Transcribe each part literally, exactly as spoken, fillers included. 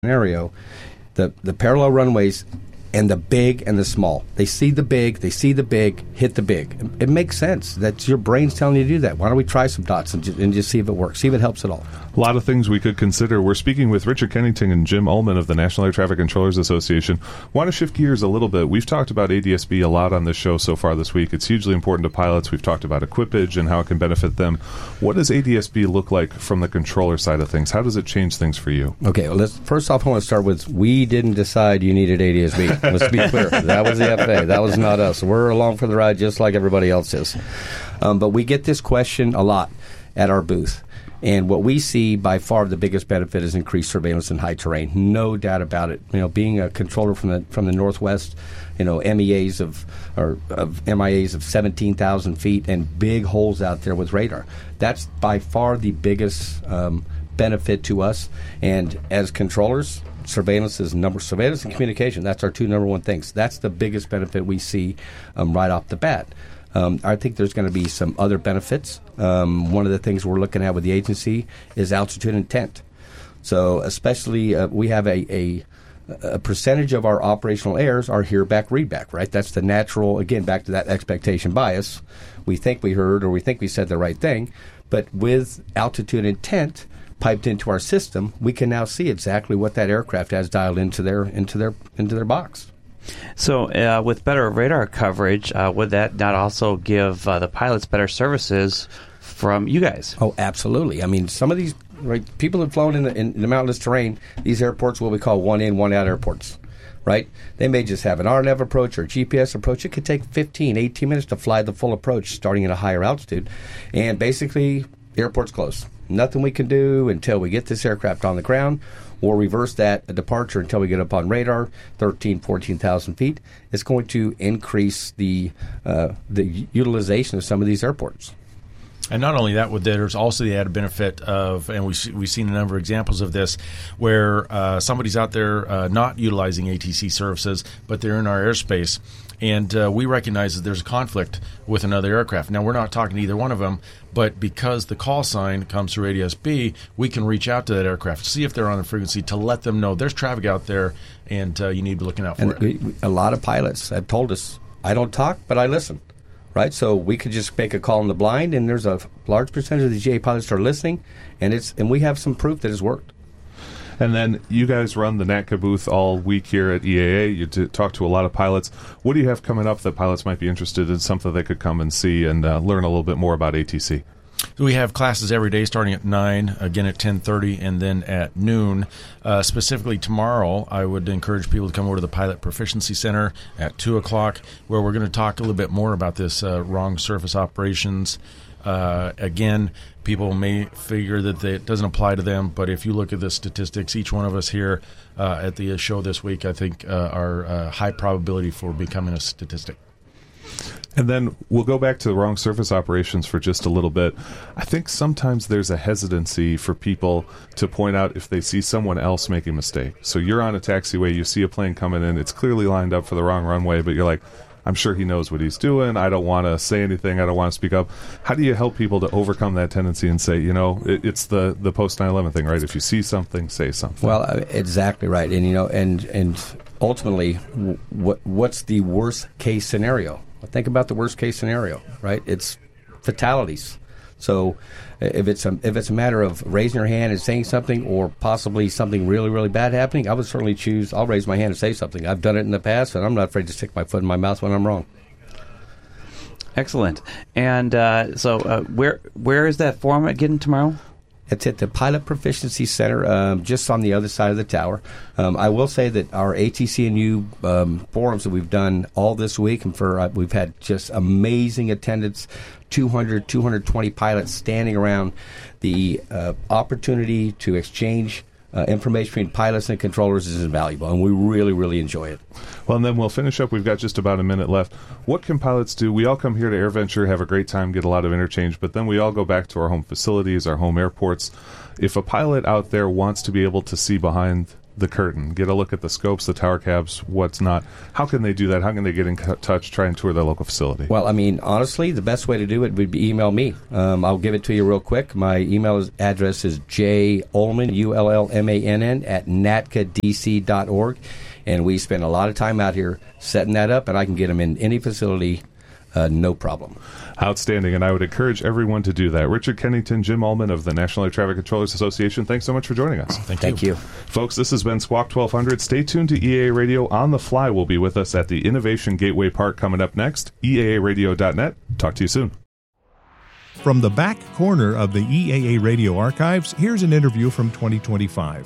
scenario, the, the parallel runways and the big and the small. They see the big, they see the big, hit the big. It, it makes sense. That's your brain's telling you to do that. Why don't we try some dots and just, and just see if it works, see if it helps at all. A lot of things we could consider. We're speaking with Richard Kennington and Jim Ullman of the National Air Traffic Controllers Association. Want to shift gears a little bit. We've talked about A D S B a lot on this show so far this week. It's hugely important to pilots. We've talked about equipage and how it can benefit them. What does A D S B look like from the controller side of things? How does it change things for you? Okay, well, let's, first off, I want to start with we didn't decide you needed A D S B. Let's be clear. That was the F A A. That was not us. We're along for the ride just like everybody else is. Um, but we get this question a lot at our booth. And what we see by far the biggest benefit is increased surveillance in high terrain. No doubt about it. You know, being a controller from the from the Northwest, you know, M E As of or of M I As of seventeen thousand feet and big holes out there with radar. That's by far the biggest um, benefit to us. And as controllers, surveillance is number surveillance and communication. That's our two number one things. That's the biggest benefit we see um, right off the bat. Um, I think there's going to be some other benefits. Um, one of the things we're looking at with the agency is altitude intent. So especially uh, we have a, a a percentage of our operational errors are hear back, read back, right? That's the natural, again, back to that expectation bias. We think we heard or we think we said the right thing, but with altitude intent piped into our system, we can now see exactly what that aircraft has dialed into their into their into their box. So uh, with better radar coverage, uh, would that not also give uh, the pilots better services from you guys? Oh, absolutely. I mean, some of these right, people have flown in the, in the mountainous terrain, these airports, what we call one-in, one-out airports, right? They may just have an R N A V approach or a G P S approach. It could take fifteen, eighteen minutes to fly the full approach starting at a higher altitude. And basically, the airport's closed. Nothing we can do until we get this aircraft on the ground, or reverse that a departure until we get up on radar, thirteen, fourteen thousand feet. It's going to increase the uh, the utilization of some of these airports. And not only that, with there's also the added benefit of, and we we've seen a number of examples of this, where uh, somebody's out there uh, not utilizing A T C services, but they're in our airspace. And uh, we recognize that there's a conflict with another aircraft. Now, we're not talking to either one of them, but because the call sign comes through A D S B, we can reach out to that aircraft, see if they're on the frequency, to let them know there's traffic out there, and uh, you need to be looking out for and it. We, a lot of pilots have told us, I don't talk, but I listen. Right? So we could just make a call in the blind, and there's a large percentage of the G A pilots are listening, and it's and we have some proof that it's worked. And then you guys run the NATCA booth all week here at E A A. You t- talk to a lot of pilots. What do you have coming up that pilots might be interested in, something they could come and see and uh, learn a little bit more about A T C? So we have classes every day starting at nine, again at ten thirty, and then at noon. Uh, specifically tomorrow, I would encourage people to come over to the Pilot Proficiency Center at two o'clock, where we're going to talk a little bit more about this uh, wrong surface operations. Uh, again, people may figure that they, it doesn't apply to them, but if you look at the statistics, each one of us here uh, at the show this week, I think, uh, are uh, high probability for becoming a statistic. And then we'll go back to the wrong surface operations for just a little bit. I think sometimes there's a hesitancy for people to point out if they see someone else make a mistake. So you're on a taxiway, you see a plane coming in, it's clearly lined up for the wrong runway, but you're like, I'm sure he knows what he's doing. I don't want to say anything. I don't want to speak up. How do you help people to overcome that tendency and say, you know, it, it's the, the post nine eleven thing, right? If you see something, say something. Well, uh, exactly right. And, you know, and and ultimately, w- what what's the worst case scenario? Well, think about the worst case scenario, right? It's fatalities. So if it's a, if it's a matter of raising your hand and saying something, or possibly something really, really bad happening, I would certainly choose, I'll raise my hand and say something. I've done it in the past, and I'm not afraid to stick my foot in my mouth when I'm wrong. Excellent. And uh, so uh, where where is that forum again tomorrow? It's at the Pilot Proficiency Center, um, just on the other side of the tower. Um, I will say that our A T C N U um, forums that we've done all this week, and for uh, we've had just amazing attendance, two hundred, two hundred twenty pilots standing around. The uh, opportunity to exchange uh, information between pilots and controllers is invaluable, and we really, really enjoy it. Well, and then we'll finish up. We've got just about a minute left. What can pilots do? We all come here to AirVenture, have a great time, get a lot of interchange, but then we all go back to our home facilities, our home airports. If a pilot out there wants to be able to see behind the curtain, get a look at the scopes, the tower cabs, what's not, how can they do that? How can they get in c- touch, try and tour their local facility? Well, I mean, honestly, the best way to do it would be email me. Um, I'll give it to you real quick. My email is, address is j ullman, U L L M A N N, at N A T C A D C dot org. And we spend a lot of time out here setting that up, and I can get them in any facility, uh, no problem. Outstanding, and I would encourage everyone to do that. Richard Kennington, Jim Ullman of the National Air Traffic Controllers Association, thanks so much for joining us. Thank, Thank you. Folks, this has been Squawk twelve hundred. Stay tuned to E A A Radio. On the Fly will be with us at the Innovation Gateway Park coming up next. E A A radio dot net. Talk to you soon. From the back corner of the E A A Radio archives, here's an interview from twenty twenty-five.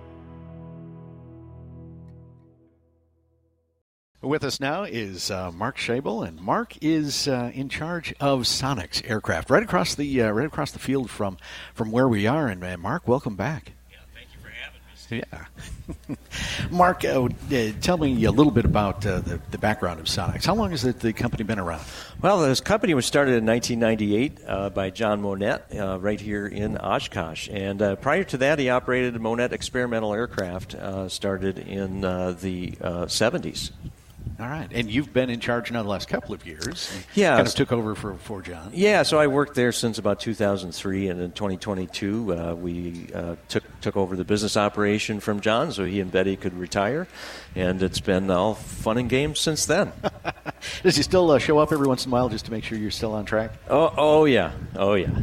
With us now is uh, Mark Schabel, and Mark is uh, in charge of Sonex aircraft, right across the uh, right across the field from from where we are. And uh, Mark, welcome back. Yeah, thank you for having me. Yeah, Mark, uh, uh, tell me a little bit about uh, the the background of Sonex. How long has the, the company been around? Well, this company was started in nineteen ninety-eight uh, by John Monette uh, right here in Oshkosh. And uh, prior to that, he operated Monette Experimental Aircraft, uh, started in uh, the uh, seventies. All right, and you've been in charge now the last couple of years. Yeah, kind of took over for, for John. Yeah, so I worked there since about two thousand three, and in twenty twenty-two uh, we uh, took took over the business operation from John, so he and Betty could retire, and it's been all fun and games since then. Does he still uh, show up every once in a while just to make sure you're still on track? Oh, oh yeah, oh yeah,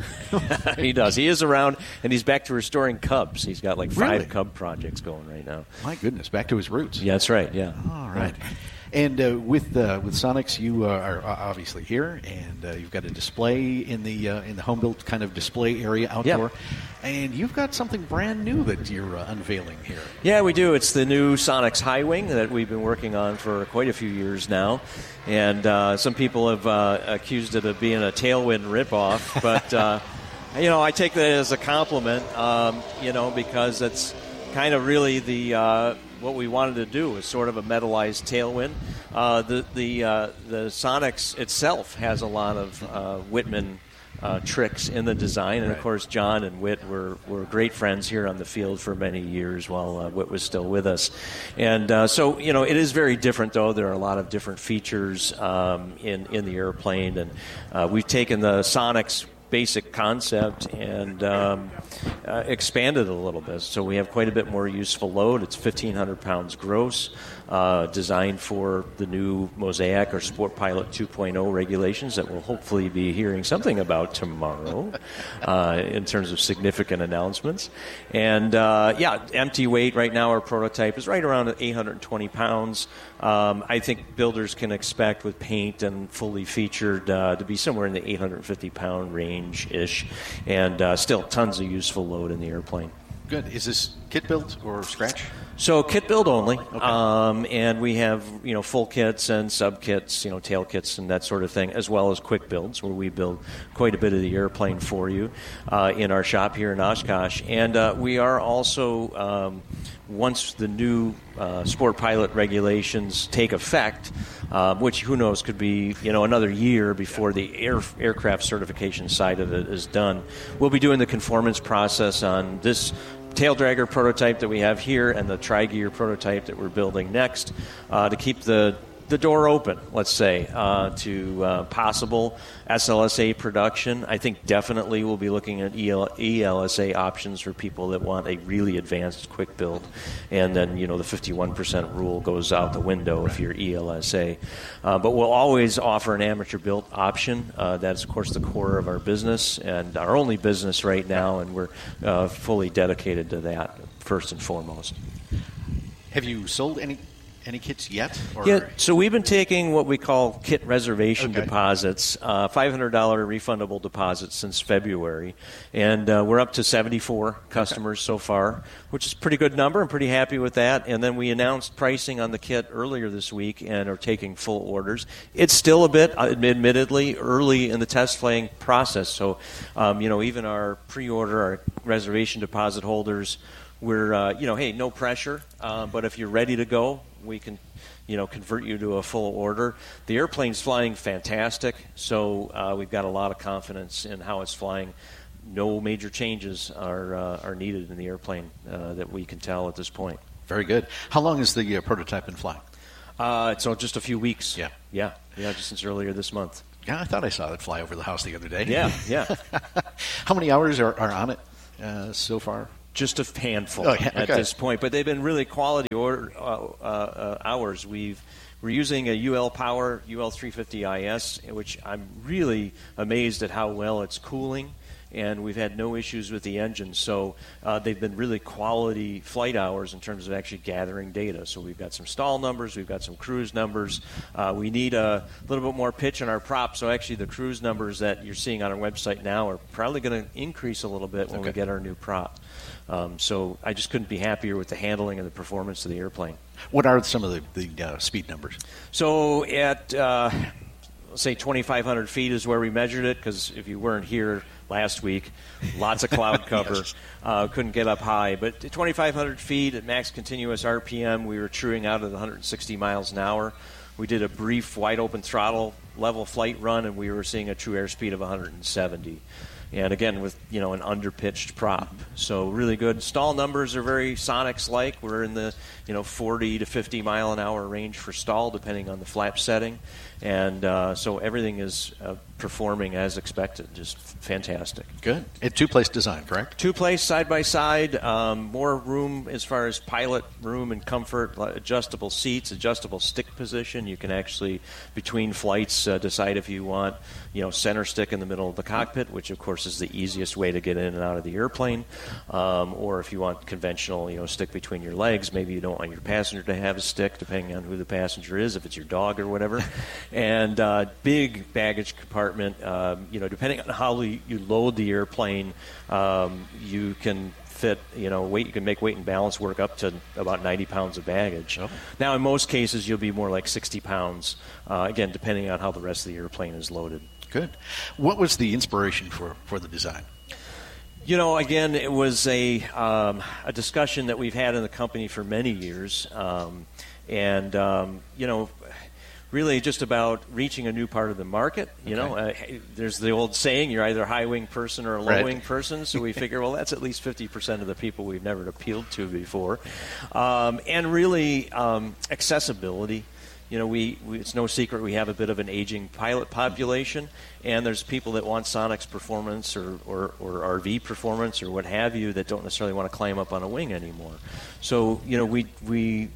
he does. He is around, and he's back to restoring cubs. He's got like five Really? cub projects going right now. My goodness, back to his roots. Yeah, that's right. Yeah. All right. And uh, with uh, with Sonex, you uh, are obviously here, and uh, you've got a display in the uh, in the home built kind of display area outdoor, Yeah. and you've got something brand new that you're uh, unveiling here. Yeah, we do. It's the new Sonex High Wing that we've been working on for quite a few years now, and uh, some people have uh, accused it of being a tailwind ripoff, but uh, you know, I take that as a compliment, um, you know, because it's kind of really the uh, what we wanted to do is sort of a metallized tailwind. Uh, the the uh, the Sonex itself has a lot of uh, Whitman uh, tricks in the design, and of course John and Whit were, were great friends here on the field for many years while uh, Whit was still with us. And uh, so, you know, it is very different, though. There are a lot of different features um, in, in the airplane, and uh, we've taken the Sonex basic concept and um, uh, expanded it a little bit. So we have quite a bit more useful load. It's fifteen hundred pounds gross, uh, designed for the new Mosaic or Sport Pilot two point oh regulations that we'll hopefully be hearing something about tomorrow uh, in terms of significant announcements. And uh, yeah, empty weight right now, our prototype is right around eight hundred twenty pounds. Um, I think builders can expect with paint and fully featured uh, to be somewhere in the eight hundred fifty pound range-ish, and uh, still tons of useful load in the airplane. Good. Is this kit built or scratch? So kit build only, okay. um, and we have you know full kits and sub kits, you know tail kits and that sort of thing, as well as quick builds where we build quite a bit of the airplane for you uh, in our shop here in Oshkosh. And uh, we are also, um, once the new uh, Sport Pilot regulations take effect, uh, which who knows could be you know another year before the air, aircraft certification side of it is done, we'll be doing the conformance process on this tail dragger prototype that we have here and the tri-gear prototype that we're building next uh, to keep the the door open, let's say, uh, to uh, possible S L S A production. I think definitely we'll be looking at E L S A options for people that want a really advanced quick build. And then, you know, the fifty-one percent rule goes out the window if you're E L S A. Uh, but we'll always offer an amateur built option. Uh, that's, of course, the core of our business and our only business right now, and we're uh, fully dedicated to that first and foremost. Have you sold any Any kits yet? Or? Yeah, so we've been taking what we call kit reservation okay. deposits, uh, five hundred dollars refundable deposits since February, and uh, we're up to seventy-four customers okay. so far, which is a pretty good number. I'm pretty happy with that. And then we announced pricing on the kit earlier this week and are taking full orders. It's still a bit, admittedly, early in the test flying process. So, um, you know, even our pre-order, our reservation deposit holders, we're, uh, you know, hey, no pressure, uh, but if you're ready to go, we can, you know, convert you to a full order. The airplane's flying fantastic, so uh, we've got a lot of confidence in how it's flying. No major changes are uh, are needed in the airplane uh, that we can tell at this point. Very good. How long has the uh, prototype been flying? Uh, so just a few weeks. Yeah. Yeah. Yeah, just since earlier this month. Yeah, I thought I saw it fly over the house the other day. Yeah, yeah. How many hours are, are on it uh, so far? Just a handful Oh, yeah, at okay. this point, but they've been really quality order, uh, uh, uh, hours. We've we're using a U L Power U L three fifty I S, which I'm really amazed at how well it's cooling, and we've had no issues with the engine. So uh, they've been really quality flight hours in terms of actually gathering data. So we've got some stall numbers, we've got some cruise numbers. Uh, we need a little bit more pitch in our prop. So actually, the cruise numbers that you're seeing on our website now are probably going to increase a little bit when Okay. we get our new prop. Um, so I just couldn't be happier with the handling and the performance of the airplane. What are some of the, the uh, speed numbers? So at, uh, let's say twenty-five hundred feet is where we measured it, because if you weren't here last week, lots of cloud cover, Yes. uh, couldn't get up high. But at twenty-five hundred feet at max continuous R P M, we were truing out at one hundred sixty miles an hour. We did a brief wide open throttle level flight run, and we were seeing a true airspeed of one hundred seventy. And again, with you know an underpitched prop, so really good. Stall numbers are very Sonics-like. We're in the you know forty to fifty mile an hour range for stall, depending on the flap setting, and uh, so everything is uh, performing as expected. Just fantastic. Good. A two-place design, correct? Two place side by side, um, more room as far as pilot room and comfort, li- adjustable seats, adjustable stick position. You can actually, between flights, uh, decide if you want, you know, center stick in the middle of the cockpit, which of course is the easiest way to get in and out of the airplane, um, or if you want conventional, you know, stick between your legs. Maybe you don't want your passenger to have a stick, depending on who the passenger is, if it's your dog or whatever. And uh, big baggage compartment. Um, you know, depending on how you you load the airplane, um, you can fit, you know, weight. You can make weight and balance work up to about ninety pounds of baggage. Oh. Now, in most cases, you'll be more like sixty pounds. Uh, again, depending on how the rest of the airplane is loaded. Good. What was the inspiration for, for the design? You know, again, it was a um, a discussion that we've had in the company for many years, um, and um, you know. Really just about reaching a new part of the market. You know, uh, there's the old saying, you're either a high-wing person or a low-wing Right. person. So we figure, well, that's at least fifty percent of the people we've never appealed to before. Um, and really um, accessibility. You know, we, we it's no secret we have a bit of an aging pilot population, and there's people that want Sonic's performance or, or, or R V performance or what have you that don't necessarily want to climb up on a wing anymore. So, you know, we... we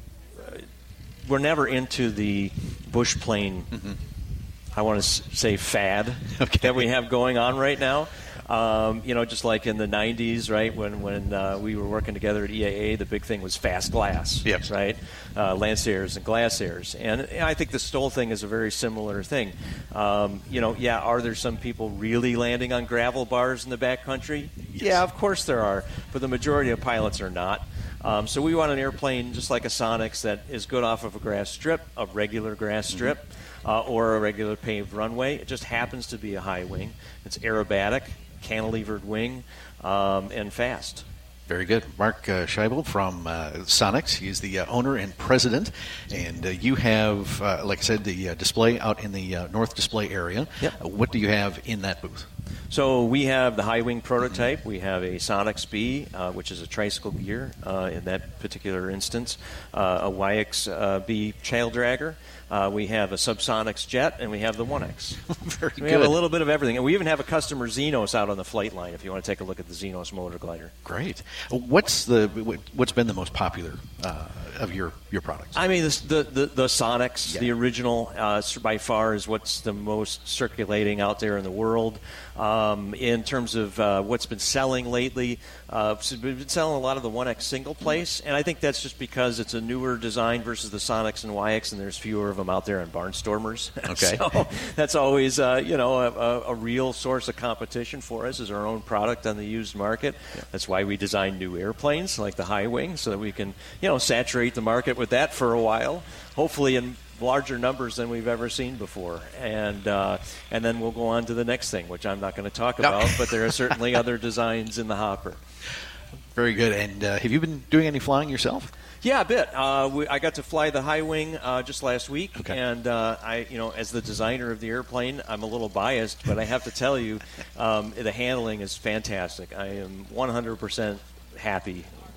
we're never into the bush plane, mm-hmm. I want to say fad Okay. that we have going on right now. Um, you know, just like in the nineties, right, when, when uh, we were working together at E A A, the big thing was fast glass, Yes. right? Uh, Lancers and Glaciers. And I think the Stoll thing is a very similar thing. Um, you know, yeah, are there some people really landing on gravel bars in the backcountry? Yeah, of course there are. But the majority of pilots are not. Um, so we want an airplane just like a Sonics that is good off of a grass strip, a regular grass strip, mm-hmm. uh, or a regular paved runway. It just happens to be a high wing. It's aerobatic, cantilevered wing, um, and fast. Very good. Mark uh, Scheibel from uh, Sonics. He's the uh, owner and president. And uh, you have, uh, like I said, the uh, display out in the uh, North Display area. Yep. Uh, what do you have in that booth? So we have the high wing prototype. We have a Sonics B, uh, which is a tricycle gear uh, in that particular instance, uh, a Y X uh, B child dragger. Uh, we have a Subsonics jet, and we have the one X. Very we good. have a little bit of everything. And we even have a customer Xenos out on the flight line if you want to take a look at the Xenos motor glider. Great. What's the what's been the most popular uh, of your, your products? I mean, this, the, the the Sonics, Yeah. the original, uh, by far is what's the most circulating out there in the world. Um, in terms of uh, what's been selling lately, uh, so we've been selling a lot of the one X single place, and I think that's just because it's a newer design versus the Sonics and Y X, and there's fewer of them out there in barnstormers. Okay. So that's always uh, you know a, a, a real source of competition for us is our own product on the used market. Yeah. That's why we design new airplanes like the high wing, so that we can you know saturate the market with that for a while, hopefully in larger numbers than we've ever seen before, and uh, and then we'll go on to the next thing, which I'm not going to talk No. about, but there are certainly other designs in the hopper. Very good. And uh, have you been doing any flying yourself? Yeah, a bit. Uh, we, I got to fly the high wing uh, just last week, Okay. and uh, I, you know, as the designer of the airplane, I'm a little biased, but I have to tell you, um, the handling is fantastic. I am one hundred percent happy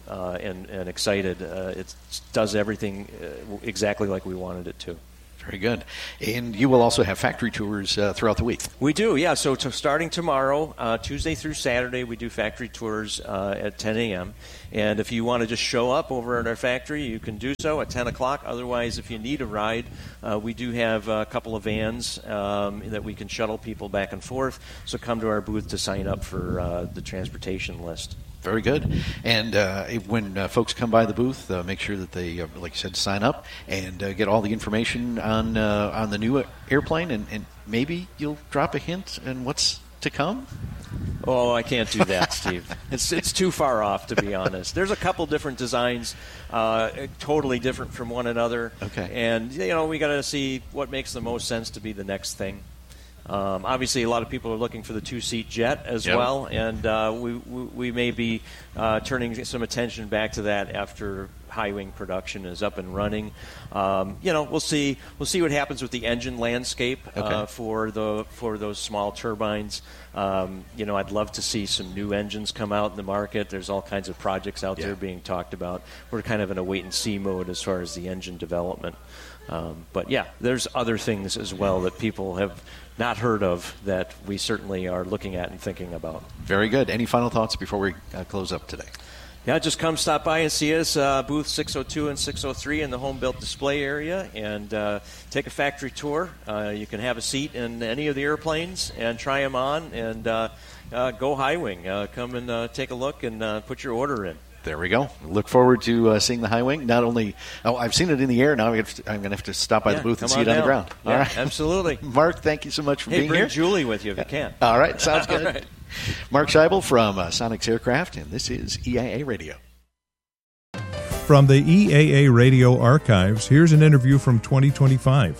uh, and, and excited. Uh, it does everything uh, exactly like we wanted it to. Very good. And you will also have factory tours uh, throughout the week. We do, yeah. So to starting tomorrow, uh, Tuesday through Saturday, we do factory tours uh, at ten a.m. And if you want to just show up over at our factory, you can do so at ten o'clock. Otherwise, if you need a ride, uh, we do have a couple of vans um, that we can shuttle people back and forth. So come to our booth to sign up for uh, the transportation list. Very good. And uh, when uh, folks come by the booth, uh, make sure that they, uh, like you said, sign up and uh, get all the information on uh, on the new airplane, and, and maybe you'll drop a hint on what's to come. Oh, I can't do that, Steve. It's it's too far off, to be honest. There's a couple different designs, uh, totally different from one another. Okay. And, you know, we got to see what makes the most sense to be the next thing. Um, obviously, a lot of people are looking for the two-seat jet as yep. well, and uh, we, we we may be uh, turning some attention back to that after high wing production is up and running. Um, you know, we'll see we'll see what happens with the engine landscape uh, okay. for the for those small turbines. Um, you know, I'd love to see some new engines come out in the market. There's all kinds of projects out yeah. there being talked about. We're kind of in a wait-and-see mode as far as the engine development. Um, but, yeah, there's other things as well that people have not heard of that we certainly are looking at and thinking about. Very good. Any final thoughts before we uh, close up today? Yeah, just come stop by and see us, uh, booth six oh two and six oh three in the home built display area, and uh, take a factory tour. Uh, you can have a seat in any of the airplanes and try them on, and uh, uh, go high wing. Uh, come and uh, take a look and uh, put your order in. There we go. Look forward to uh, seeing the high wing. Not only, oh, I've seen it in the air. Now I'm going to have to stop by yeah, the booth and see on it on down. the ground. Yeah, all right, absolutely. Mark, thank you so much for hey, being bring here. Julie with you if you can. All right, sounds good. All right. Mark Scheibel from uh, Sonics Aircraft, and this is E A A Radio. From the E A A Radio archives, here's an interview from twenty twenty-five.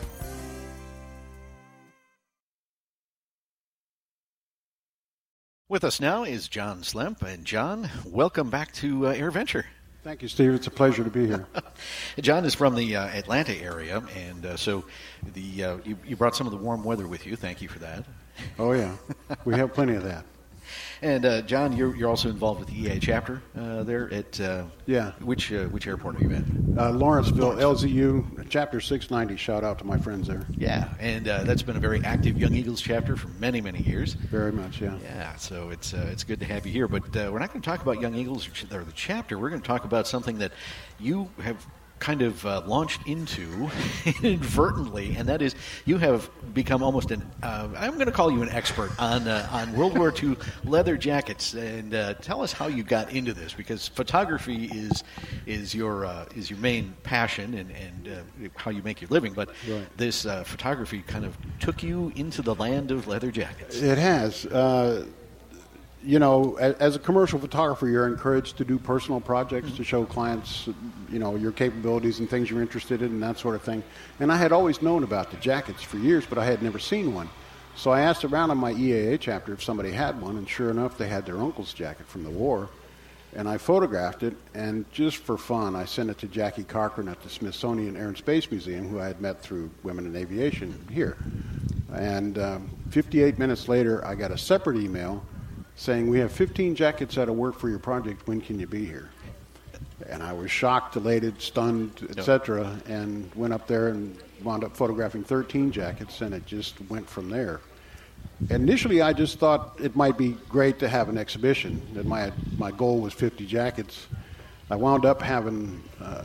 With us now is John Slemp. And John, welcome back to uh, AirVenture. Thank you, Steve. It's a pleasure to be here. John is from the uh, Atlanta area, and uh, so the uh, you, you brought some of the warm weather with you. Thank you for that. Oh, yeah. We have plenty of that. And, uh, John, you're, you're also involved with the E A chapter uh, there at uh, yeah. which uh, which airport are you at? Uh, Lawrenceville, Lawrenceville, L Z U, Chapter six ninety. Shout out to my friends there. Yeah, and uh, that's been a very active Young Eagles chapter for many, many years. Very much, yeah. Yeah, so it's uh, it's good to have you here. But uh, we're not going to talk about Young Eagles or the chapter. We're going to talk about something that you have kind of uh, launched into inadvertently, and that is you have become almost an, uh, I'm going to call you an expert on uh, on World War Two leather jackets. And uh, tell us how you got into this, because photography is is your uh, is your main passion and, and uh, how you make your living. But right. this uh, photography kind of took you into the land of leather jackets. It has. Uh, You know, as a commercial photographer, you're encouraged to do personal projects to show clients, you know, your capabilities and things you're interested in and that sort of thing. And I had always known about the jackets for years, but I had never seen one. So I asked around in my E A A chapter if somebody had one, and sure enough, they had their uncle's jacket from the war. And I photographed it, and just for fun, I sent it to Jackie Cochran at the Smithsonian Air and Space Museum, who I had met through Women in Aviation here. And um, fifty-eight minutes later, I got a separate email saying, we have fifteen jackets that'll work for your project. When can you be here? And I was shocked, elated, stunned, et cetera, and went up there and wound up photographing thirteen jackets, and it just went from there. Initially, I just thought it might be great to have an exhibition, that my, my goal was fifty jackets. I wound up having uh,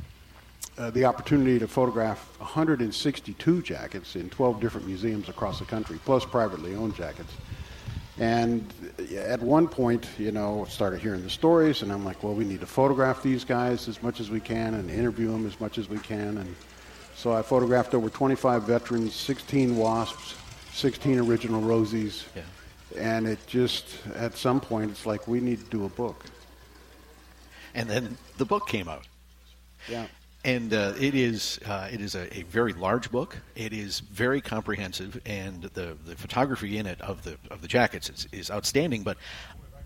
uh, the opportunity to photograph one hundred sixty-two jackets in twelve different museums across the country, plus privately owned jackets. And at one point, you know, started hearing the stories, and I'm like, well, we need to photograph these guys as much as we can and interview them as much as we can. And so I photographed over twenty-five veterans, sixteen WASPs, sixteen original Rosies. Yeah. And it just, at some point, it's like, we need to do a book. And then the book came out. Yeah. And uh, it is uh, it is a, a very large book. It is very comprehensive, and the, the photography in it of the of the jackets is, is outstanding. But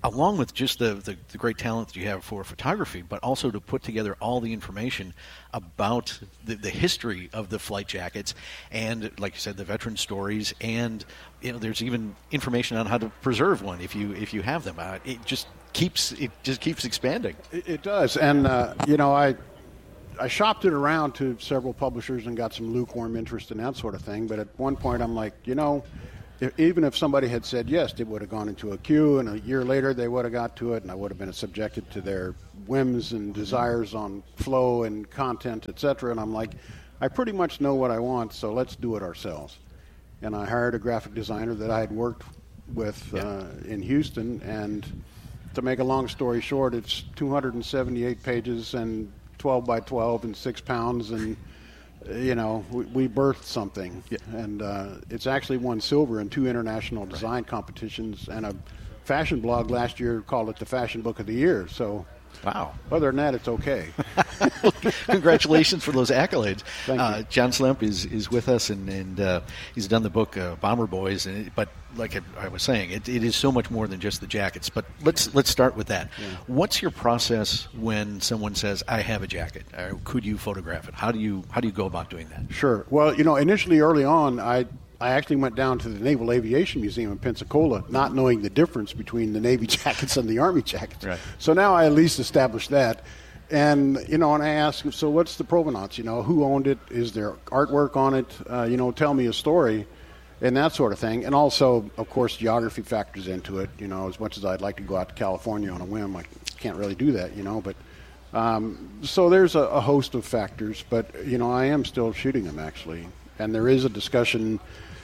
along with just the, the, the great talent that you have for photography, but also to put together all the information about the, the history of the flight jackets and, like you said, the veteran stories, and you know, there's even information on how to preserve one if you if you have them. Uh, it just keeps it just keeps expanding. It, it does, and uh, you know, I I shopped it around to several publishers and got some lukewarm interest in that sort of thing. But at one point, I'm like, you know. If, even if somebody had said yes, it would have gone into a queue, and a year later they would have got to it, and I would have been subjected to their whims and desires on flow and content, et cetera. And I'm like, I pretty much know what I want, so let's do it ourselves. And I hired a graphic designer that I had worked with uh, in Houston, and to make a long story short, it's two hundred seventy-eight pages and twelve by twelve and six pounds, and you know, we, we birthed something, yeah. and uh, it's actually won silver in two international design right. competitions, and a fashion blog last year called it the Fashion Book of the Year. So, wow. Other than that, it's okay. Congratulations for those accolades. Thank uh, you. John Slemp is, is with us, and, and uh, he's done the book uh, Bomber Boys. And it, but like I, I was saying, it, it is so much more than just the jackets. But let's let's start with that. Yeah. What's your process when someone says, "I have a jacket"? Or could you photograph it? How do you how do you go about doing that? Sure. Well, you know, initially early on, I. I actually went down to the Naval Aviation Museum in Pensacola, not knowing the difference between the Navy jackets and the Army jackets. Right. So now I at least established that. And, you know, and I asked him, so what's the provenance? You know, who owned it? Is there artwork on it? Uh, you know, tell me a story and that sort of thing. And also, of course, geography factors into it. You know, as much as I'd like to go out to California on a whim, I can't really do that, you know. But um, so there's a, a host of factors. But, you know, I am still shooting them, actually. And there is a discussion...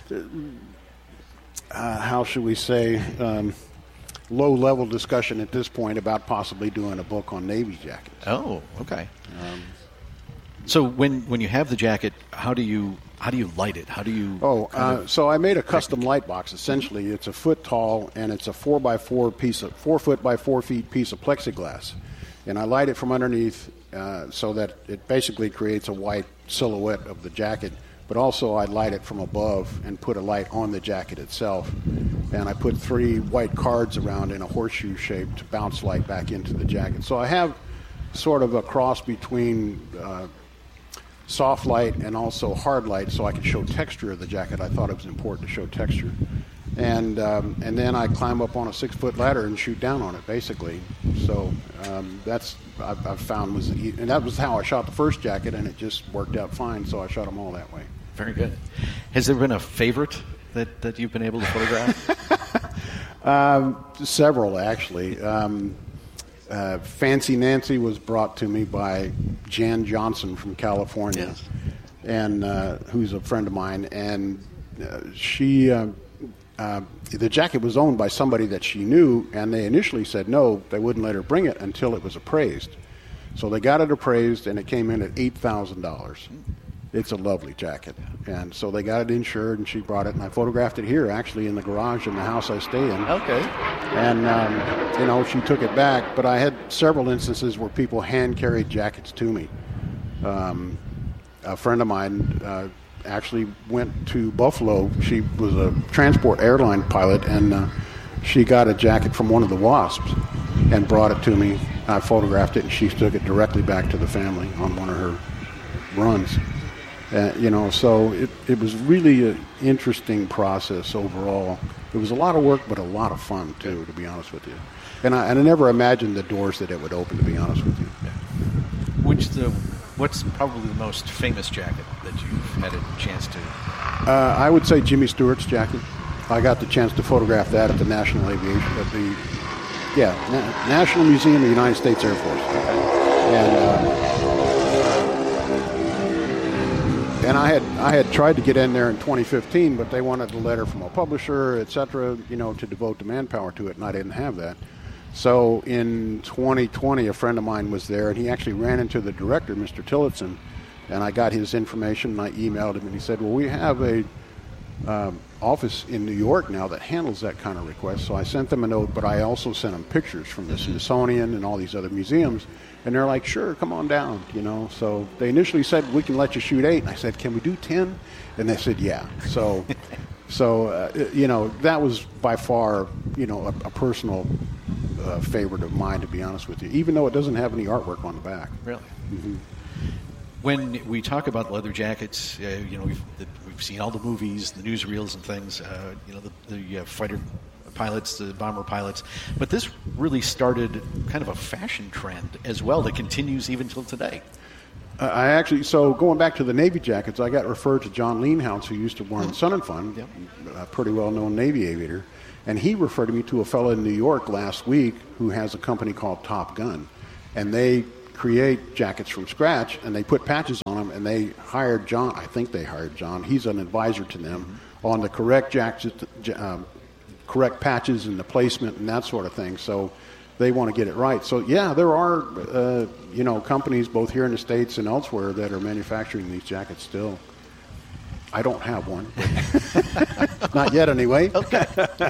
Uh, how should we say, um, low-level discussion at this point about possibly doing a book on Navy jackets. Oh, okay. Um, so when when you have the jacket, how do you how do you light it? How do you? Oh, uh, so I made a custom light box. Essentially, it's a foot tall and it's a four by four piece of four foot by four feet piece of plexiglass, and I light it from underneath uh, so that it basically creates a white silhouette of the jacket. But also I light it from above and put a light on the jacket itself. And I put three white cards around in a horseshoe shape to bounce light back into the jacket. So I have sort of a cross between uh, soft light and also hard light so I can show texture of the jacket. I thought it was important to show texture. And um, and then I climb up on a six-foot ladder and shoot down on it, basically. So um, that's I've, I've found was and that was how I shot the first jacket, and it just worked out fine. So I shot them all that way. Very good. Has there been a favorite that, that you've been able to photograph? um, several, actually. Um, uh, Fancy Nancy was brought to me by Jan Johnson from California, yes. and uh, who's a friend of mine, and uh, she. Uh, Uh, the jacket was owned by somebody that she knew, and they initially said no, they wouldn't let her bring it until it was appraised. So they got it appraised, and it came in at eight thousand dollars. It's a lovely jacket. And so they got it insured, and she brought it, and I photographed it here, actually, in the garage in the house I stay in. Okay. And, um, you know, she took it back, but I had several instances where people hand-carried jackets to me. Um, a friend of mine... Uh, actually went to Buffalo. She was a transport airline pilot, and uh, she got a jacket from one of the WASPs and brought it to me. I photographed it, and she took it directly back to the family on one of her runs. Uh, you know, so it, it was really an interesting process overall. It was a lot of work, but a lot of fun, too, to be honest with you. And I, and I never imagined the doors that it would open, to be honest with you. Which the... What's probably the most famous jacket that you've had a chance to? Uh, I would say Jimmy Stewart's jacket. I got the chance to photograph that at the National Aviation, at the yeah Na- National Museum of the United States Air Force. And uh, and I had I had tried to get in there in twenty fifteen, but they wanted a letter from a publisher, et cetera, you know, to devote the manpower to it, and I didn't have that. So in twenty twenty, a friend of mine was there, and he actually ran into the director, Mister Tillotson, and I got his information, and I emailed him, and he said, well, we have a um, office in New York now that handles that kind of request. So I sent them a note, but I also sent them pictures from the Smithsonian and all these other museums, and they're like, sure, come on down, you know. So they initially said, we can let you shoot eight, and I said, can we do ten? And they said, yeah. So, so uh, you know, that was by far, you know, a, a personal uh, favorite of mine, to be honest with you, even though it doesn't have any artwork on the back. Really? Mm-hmm. When we talk about leather jackets, uh, you know, we've, the, we've seen all the movies, the newsreels and things, uh, you know, the, the uh, fighter pilots, the bomber pilots, but this really started kind of a fashion trend as well that continues even till today. Uh, I actually, so going back to the Navy jackets, I got referred to John Leanhouse, who used to work in Sun and Fun, Yep. a pretty well-known Navy aviator, and he referred me to a fellow in New York last week who has a company called Top Gun, and they create jackets from scratch, and they put patches on them, and they hired John, I think they hired John, he's an advisor to them mm-hmm. on the correct jackets, um, correct patches and the placement and that sort of thing, so they want to get it right. So yeah, there are, uh, you know, companies both here in the States and elsewhere that are manufacturing these jackets still. I don't have one. Not yet anyway. Okay.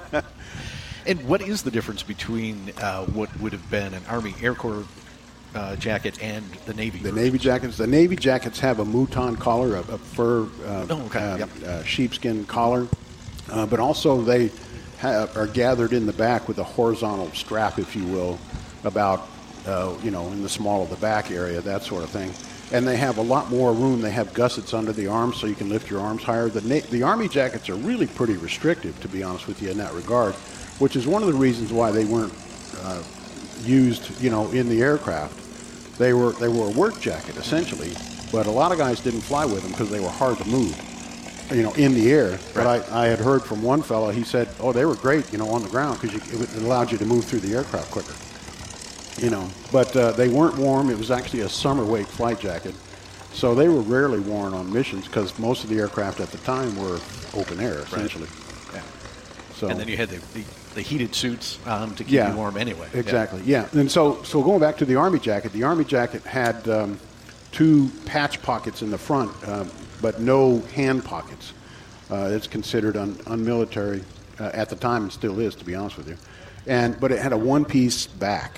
And what is the difference between uh, what would have been an Army Air Corps Uh, jacket and the Navy The version? Navy jackets. The Navy jackets have a mouton collar, a, a fur uh, oh, okay. uh, yep. uh, sheepskin collar, uh, but also they ha- are gathered in the back with a horizontal strap, if you will, about uh, you know in the small of the back area, that sort of thing. And they have a lot more room. They have gussets under the arms, so you can lift your arms higher. The Na- the Army jackets are really pretty restrictive, to be honest with you, in that regard, which is one of the reasons why they weren't uh, used, you know, in the aircraft. They were they were a work jacket essentially, but a lot of guys didn't fly with them because they were hard to move, you know, in the air. But right. I, I had heard from one fellow, he said, oh, they were great, you know, on the ground because it allowed you to move through the aircraft quicker, you know. But uh, they weren't warm. It was actually a summer weight flight jacket, so they were rarely worn on missions because most of the aircraft at the time were open air essentially. Right. Yeah. So and then you had the, the, the heated suits um, to keep yeah, you warm anyway. Exactly, yeah. yeah. And so, so going back to the Army jacket, the Army jacket had um, two patch pockets in the front, um, but no hand pockets. Uh, it's considered un- unmilitary uh, at the time, and still is, to be honest with you. And but it had a one-piece back,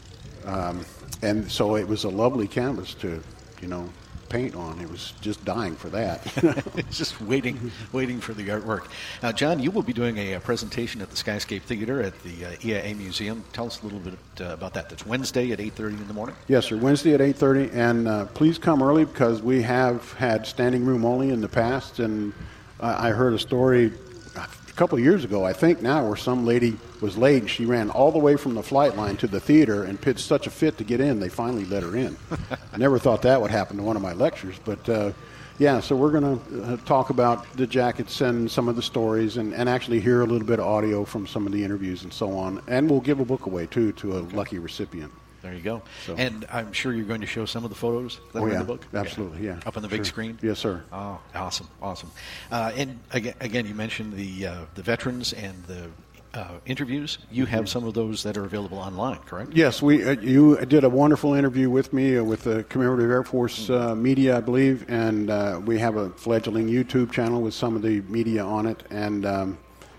um, and so it was a lovely canvas to, you know, paint on. It was just dying for that. It's just waiting, waiting for the artwork. Now, John, you will be doing a, a presentation at the Skyscape Theater at the uh, E I A Museum. Tell us a little bit uh, about that. That's Wednesday at eight thirty in the morning. Yes, sir. Wednesday at eight thirty, and uh, please come early because we have had standing room only in the past, and I, I heard a story a couple of years ago, I think now, where some lady was late and she ran all the way from the flight line to the theater and pitched such a fit to get in, they finally let her in. I never thought that would happen to one of my lectures, but uh, yeah, so we're going to uh, talk about the jackets and some of the stories and, and actually hear a little bit of audio from some of the interviews and so on, and we'll give a book away, too, to a lucky recipient. There you go. So. And I'm sure you're going to show some of the photos that oh, are yeah, in the book? Absolutely, yeah. yeah. Up on the sure. big screen? Yes, sir. Oh, awesome, awesome. Uh, and again, again, you mentioned the uh, the veterans and the uh, interviews. You have some of those that are available online, correct? Yes, we. Uh, you did a wonderful interview with me uh, with the Commemorative Air Force uh, media, I believe, and uh, we have a fledgling YouTube channel with some of the media on it. And um,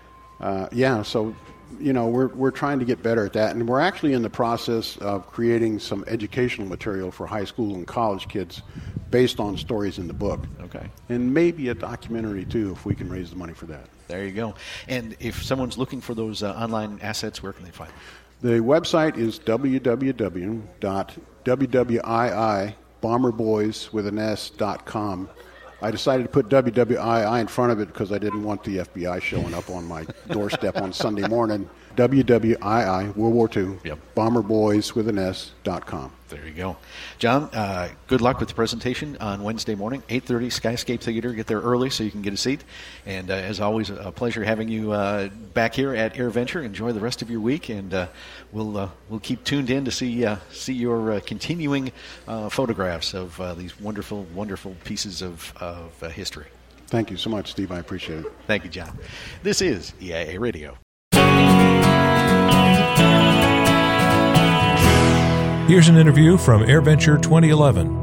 uh, yeah, so you know we're we're trying to get better at that, and we're actually in the process of creating some educational material for high school and college kids based on stories in the book. Okay. And maybe a documentary too, if we can raise the money for that. There you go. And if someone's looking for those uh, online assets, where can they find them? The website is w w w dot w w i i bomber boys with an s dot com. I decided to put W W I I in front of it because I didn't want the F B I showing up on my doorstep on Sunday morning. W W I I, World War Two, yep. bomber boys with an S dot com. There you go. John, uh, good luck with the presentation on Wednesday morning, eight thirty, Skyscape Theater. Get there early so you can get a seat. And uh, as always, a pleasure having you uh, back here at AirVenture. Enjoy the rest of your week, and uh, we'll uh, we'll keep tuned in to see uh, see your uh, continuing uh, photographs of uh, these wonderful, wonderful pieces of, of uh, history. Thank you so much, Steve. I appreciate it. Thank you, John. This is E I A Radio. Here's an interview from AirVenture twenty eleven.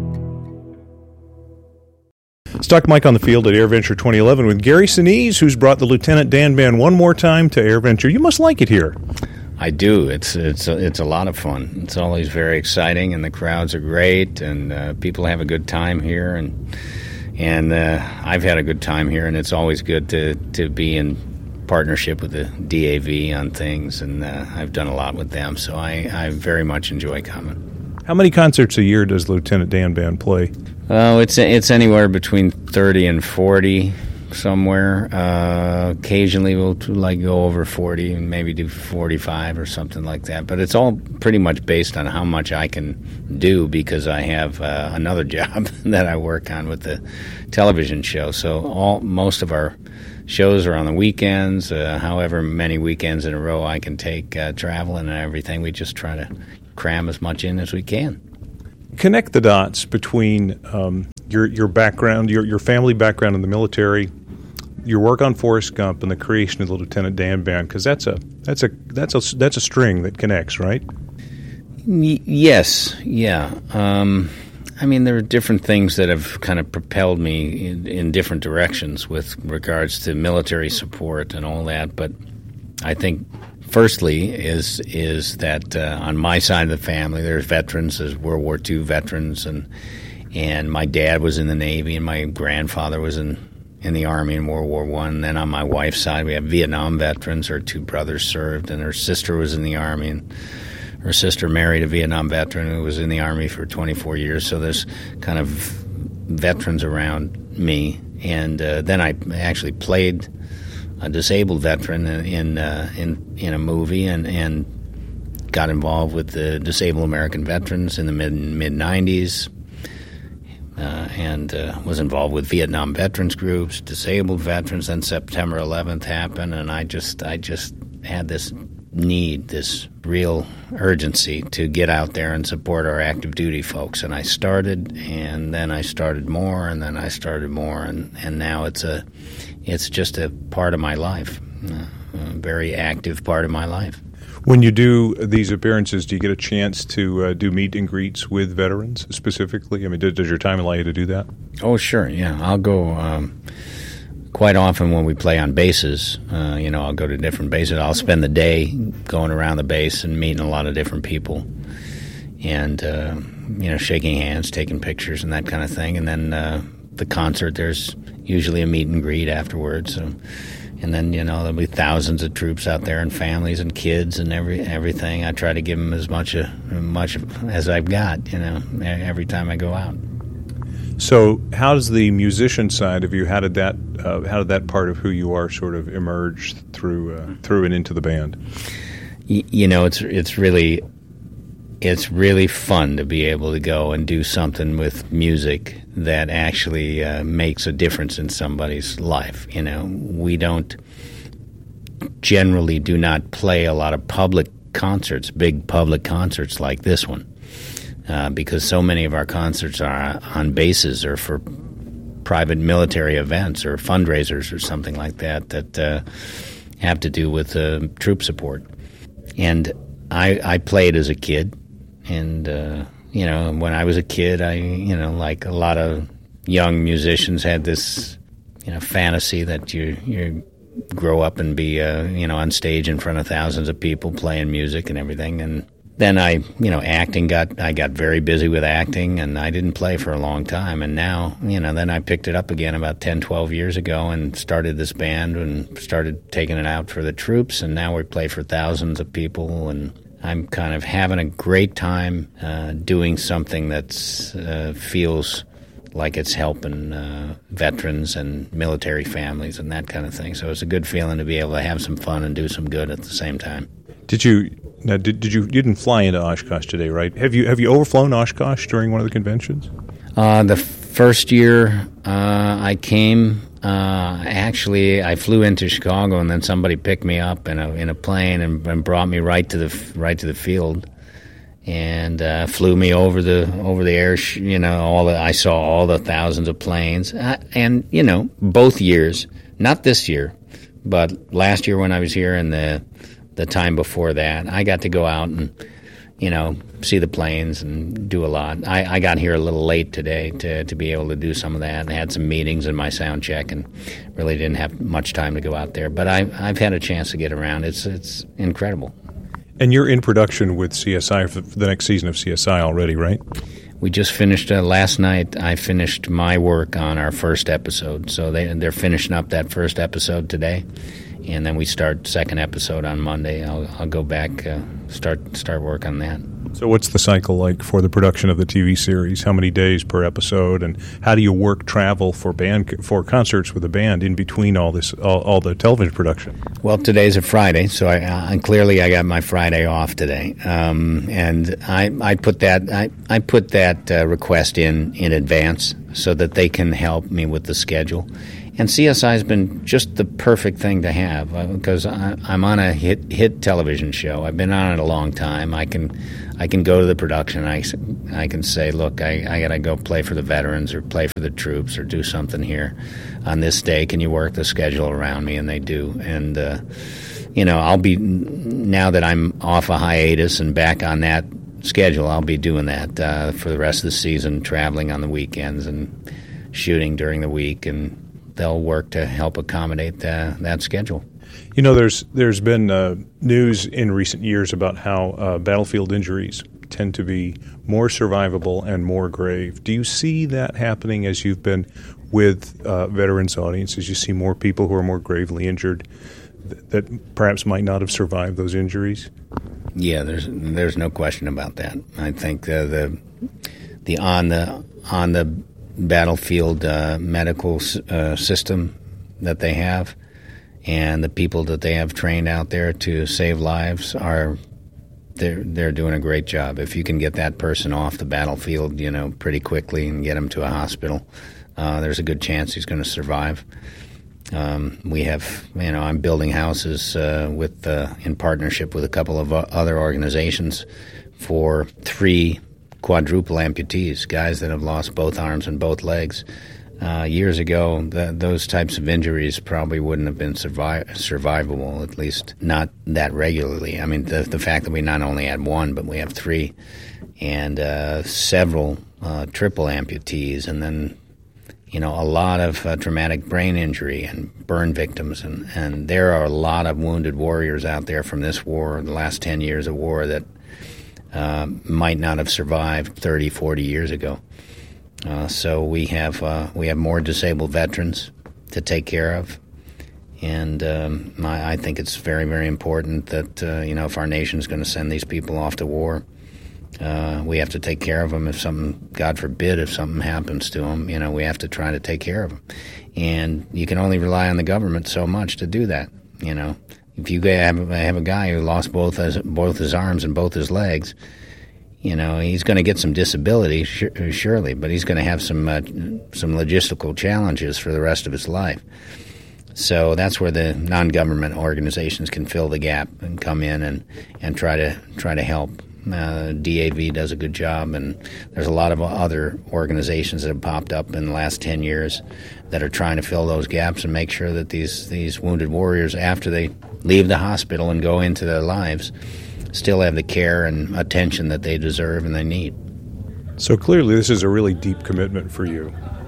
Stock Mike on the field at AirVenture twenty eleven with Gary Sinise, who's brought the Lieutenant Dan Band one more time to AirVenture. You must like it here. I do. It's it's a, it's a lot of fun. It's always very exciting, and the crowds are great, and uh, people have a good time here, and and uh, I've had a good time here, and it's always good to, to be in partnership with the D A V on things, and uh, I've done a lot with them, so I, I very much enjoy coming. How many concerts a year does Lieutenant Dan Band play? Oh, it's it's anywhere between thirty and forty somewhere. Uh, occasionally we'll like go over forty and maybe do forty-five or something like that. But it's all pretty much based on how much I can do, because I have uh, another job that I work on with the television show. So all most of our shows are on the weekends. Uh, however many weekends in a row I can take uh, traveling and everything, we just try to cram as much in as we can. Connect the dots between um, your your background, your your family background in the military, your work on Forrest Gump, and the creation of the Lieutenant Dan Band, because that's a that's a that's a that's a string that connects, right? Y- yes, yeah. Um, I mean, there are different things that have kind of propelled me in, in different directions with regards to military support and all that. But I think, firstly, is is that uh, on my side of the family, there's veterans, there's World War Two veterans, and and my dad was in the Navy, and my grandfather was in, in the Army in World War One. Then on my wife's side, we have Vietnam veterans. Her two brothers served, and her sister was in the Army, and her sister married a Vietnam veteran who was in the Army for twenty-four years. So there's kind of veterans around me. And uh, then I actually played a disabled veteran in uh, in in a movie, and, and got involved with the Disabled American Veterans in the mid mid nineties, uh, and uh, was involved with Vietnam veterans groups, disabled veterans. Then September eleventh happened, and I just I just had this need, this real urgency to get out there and support our active duty folks. And I started, and then I started more, and then I started more, and, and now it's a it's just a part of my life, uh, a very active part of my life. When you do these appearances, do you get a chance to uh, do meet and greets with veterans specifically? I mean, does, does your time allow you to do that? Oh, sure, yeah. I'll go um, quite often when we play on bases. Uh, you know, I'll go to different bases. I'll spend the day going around the base and meeting a lot of different people, and, uh, you know, shaking hands, taking pictures and that kind of thing. And then uh, the concert, there's usually a meet and greet afterwards. So, and then, you know, there'll be thousands of troops out there, and families and kids and every everything. I try to give them as much a, much as I've got, you know, every time I go out. So, how does the musician side of you? How did that? Uh, how did that part of who you are sort of emerge through uh, through and into the band? Y- you know, it's it's really it's really fun to be able to go and do something with music that actually uh, makes a difference in somebody's life. You know, we don't generally do not play a lot of public concerts, big public concerts like this one, uh, because so many of our concerts are on bases or for private military events or fundraisers or something like that that uh, have to do with uh, troop support. And I, I played as a kid, and uh, you know, when I was a kid, I, you know, like a lot of young musicians had this, you know, fantasy that you you grow up and be, uh, you know, on stage in front of thousands of people playing music and everything. And then I, you know, acting got, I got very busy with acting, and I didn't play for a long time. And now, you know, then I picked it up again about ten, twelve years ago and started this band and started taking it out for the troops. And now we play for thousands of people, and I'm kind of having a great time uh, doing something that uh, feels like it's helping uh, veterans and military families and that kind of thing. So it's a good feeling to be able to have some fun and do some good at the same time. Did you now? Did, did you? You didn't fly into Oshkosh today, right? Have you? Have you overflown Oshkosh during one of the conventions? Uh, the first year uh, I came, uh, actually I flew into Chicago, and then somebody picked me up in a in a plane and, and brought me right to the right to the field, and uh, flew me over the over the air. You know, all the I saw all the thousands of planes, uh, and you know, both years, not this year, but last year when I was here and the the time before that, I got to go out and, you know, see the planes and do a lot. I, I got here a little late today to to be able to do some of that. I had some meetings in my sound check and really didn't have much time to go out there. But I, I've had a chance to get around. It's it's incredible. And you're in production with C S I for the next season of C S I already, right? We just finished, uh, last night I finished my work on our first episode. So they, they're finishing up that first episode today. and then we start second episode on Monday. I'll, I'll go back, uh, start start work on that. So what's the cycle like for the production of the T V series? How many days per episode, and how do you work travel for band for concerts with a band in between all this all, all the television production? Well, today's a Friday, so I, uh, and clearly I got my Friday off today, um, and I, I put that I, I put that uh, request in in advance so that they can help me with the schedule. And C S I has been just the perfect thing to have uh, because I, I'm on a hit hit television show. I've been on it a long time. I can I can go to the production. I, I can say, look, I, I got to go play for the veterans or play for the troops or do something here on this day. Can you work the schedule around me? And they do. And uh, you know, I'll be now that I'm off a hiatus and back on that schedule. I'll be doing that uh, for the rest of the season, traveling on the weekends and shooting during the week, and they'll work to help accommodate uh, that schedule. You know, there's there's been uh, news in recent years about how uh, battlefield injuries tend to be more survivable and more grave. Do you see that happening as you've been with uh, veterans audiences? You see more people who are more gravely injured th- that perhaps might not have survived those injuries? Yeah, there's there's no question about that. I think uh, the the on the on the battlefield uh, medical uh, system that they have, and the people that they have trained out there to save lives are they're they're doing a great job. If you can get that person off the battlefield, you know, pretty quickly and get him to a hospital, uh, there's a good chance he's going to survive. Um, we have, you know, I'm building houses uh, with uh, in partnership with a couple of other organizations for three quadruple amputees, guys that have lost both arms and both legs. Uh, years ago, the, those types of injuries probably wouldn't have been survive, survivable, at least not that regularly. I mean, the, the fact that we not only had one, but we have three, and uh, several uh, triple amputees, and then, you know, a lot of uh, traumatic brain injury and burn victims. And, and there are a lot of wounded warriors out there from this war, the last ten years of war, that uh, might not have survived thirty, forty years ago. Uh, so we have uh, we have more disabled veterans to take care of, and um, I, I think it's very, very important that uh, you know, if our nation is going to send these people off to war, uh, we have to take care of them. If something, God forbid, if something happens to them, you know, we have to try to take care of them. And you can only rely on the government so much to do that. You know, if you have, have a guy who lost both his, both his arms and both his legs, you know, he's going to get some disability, surely, but he's going to have some uh, some logistical challenges for the rest of his life. So that's where the non-government organizations can fill the gap and come in and, and try to try to help. Uh, D A V does a good job, and there's a lot of other organizations that have popped up in the last ten years that are trying to fill those gaps and make sure that these these wounded warriors, after they leave the hospital and go into their lives, still have the care and attention that they deserve and they need. So clearly this is a really deep commitment for you.